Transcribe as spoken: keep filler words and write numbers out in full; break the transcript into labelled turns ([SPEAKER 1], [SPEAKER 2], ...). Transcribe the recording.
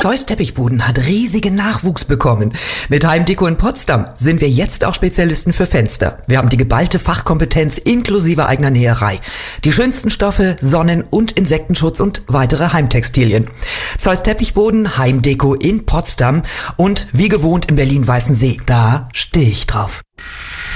[SPEAKER 1] Zeus Teppichboden hat riesigen Nachwuchs bekommen. Mit Heimdeko in Potsdam sind wir jetzt auch Spezialisten für Fenster. Wir haben die geballte Fachkompetenz inklusive eigener Näherei. Die schönsten Stoffe, Sonnen- und Insektenschutz und weitere Heimtextilien. Zeus Teppichboden, Heimdeko in Potsdam und wie gewohnt in Berlin-Weißensee. Da stehe ich drauf.